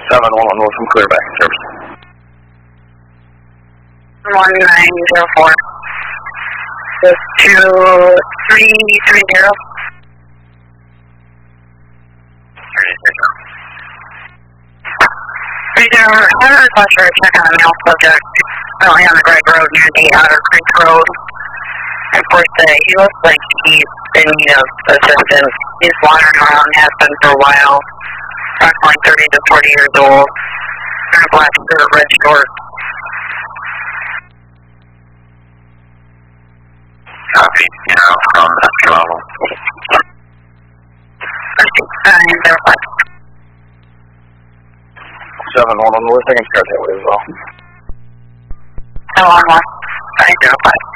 711 Wilson, clear back in service. 1904. 2330. 30. I have a request for a check on a male subject currently on the Greg Road near the Outer Creek Road. And for today, he looks like he's in need of assistance. He's wandering around, has been for a while. Approximately 30 to 40 years old. Wearing a black shirt, red shorts. Copy, from Toronto. 711 Wilson, I can start that way as well. 711. 905.